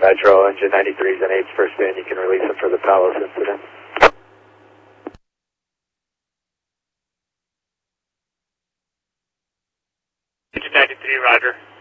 Nitro, engine 93s and 8s for spin. You can release them for the Palos incident. Engine 93, roger.